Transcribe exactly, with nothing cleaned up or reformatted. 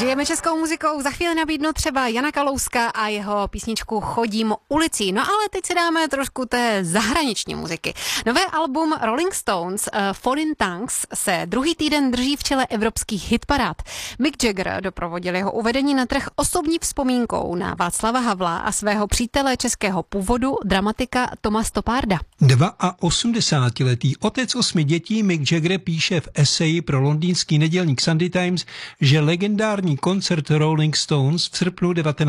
Žijeme českou muzikou, za chvíli nabídnu třeba Jana Kalouska a jeho písničku Chodím ulicí. No ale teď si dáme trošku té zahraniční muziky. Nové album Rolling Stones uh, Foreign Tongues se druhý týden drží v čele evropských hitparád. Mick Jagger doprovodil jeho uvedení na trh osobní vzpomínkou na Václava Havla a svého přítele českého původu, dramatika Toma Stopparda. osmdesátiletý otec osmi dětí Mick Jagger píše v eseji pro londýnský nedělník Sunday Times, že legendární koncert Rolling Stones v srpnu devatenáct